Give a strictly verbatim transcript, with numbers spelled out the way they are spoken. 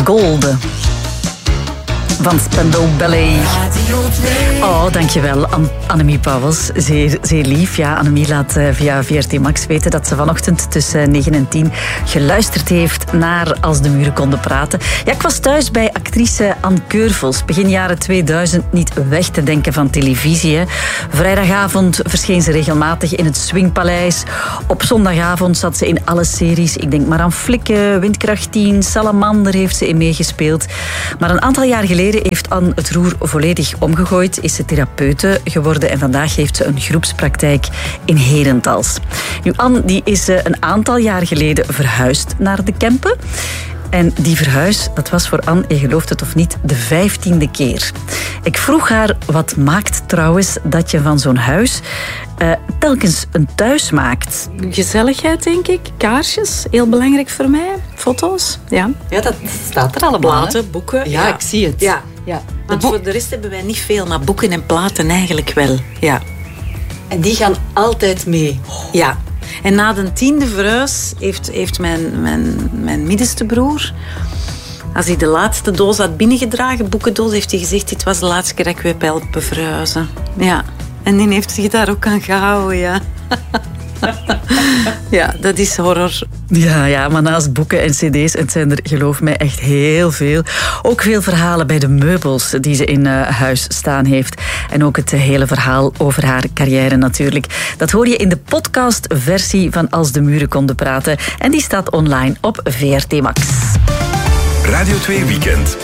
Golden van Spandau Ballet. Oh, dankjewel, An- Annemie Pauwels. Zeer, zeer lief. Ja, Annemie laat uh, via V R T Max weten dat ze vanochtend tussen negen en tien geluisterd heeft naar Als de muren konden praten. Ja, ik was thuis bij actrice Anne Keurvels. Begin jaren tweeduizend niet weg te denken van televisie. Hè. Vrijdagavond verscheen ze regelmatig in het Swingpaleis. Op zondagavond zat ze in alle series. Ik denk maar aan Flikken, Windkracht tien, Salamander heeft ze in meegespeeld. Maar een aantal jaar geleden heeft Anne het roer volledig omgegooid, is ze therapeute geworden en vandaag heeft ze een groepspraktijk in Herentals. Nu, Anne die is een aantal jaar geleden verhuisd naar de Kempen. En die verhuis, dat was voor Anne, je gelooft het of niet, de vijftiende keer. Ik vroeg haar, wat maakt trouwens dat je van zo'n huis uh, telkens een thuis maakt? Gezelligheid, denk ik. Kaarsjes, heel belangrijk voor mij. Foto's, ja. Ja, dat staat er allemaal. Platen, hè? boeken. Ja, ja, ik zie het. Ja, ja. Want bo- voor de rest hebben wij niet veel, maar boeken en platen eigenlijk wel. Ja. En die gaan altijd mee. Oh. Ja. En na de tiende verhuis heeft, heeft mijn, mijn, mijn middenste broer, als hij de laatste doos had binnengedragen, boekendoos, heeft hij gezegd, dit was de laatste keer dat ik u heb helpen verhuizen. Ja. En die heeft zich daar ook aan gehouden, ja. Ja, dat is horror. Ja, ja, maar naast boeken en cd's, het zijn er, geloof mij, echt heel veel. Ook veel verhalen bij de meubels die ze in uh, huis staan heeft. En ook het uh, hele verhaal over haar carrière natuurlijk. Dat hoor je in de podcastversie van Als de muren konden praten. En die staat online op V R T Max. Radio twee Weekend.